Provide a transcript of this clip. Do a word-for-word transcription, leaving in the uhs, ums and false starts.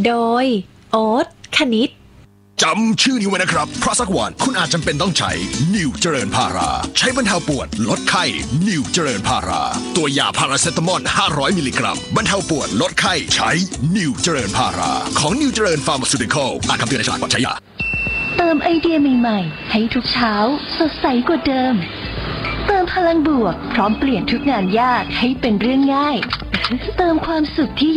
โดยโอ๊ตคณิตจำชื่อนี้ไว้นะครับเพราะสักวันคุณอาจจำเป็นต้องใช้นิวเจริญพาราใช้บรรเทาปวดลดไข้นิวเจริญพาราตัวยาพาราเซตามอลห้าร้อยมิลลิกรัมบรรเทาปวดลดไข้ใช้นิวเจริญพาราของนิวเจริญฟาร์มาซูติคอลอ่านคำเตือนในฉลากก่อนใช้ยาเติมไอเดียใหม่ๆให้ทุกเช้าสดใสกว่าเดิมเติมพลังบวกพร้อมเปลี่ยนทุกงานยากให้เป็นเรื่องง่ายเติมความสุขที่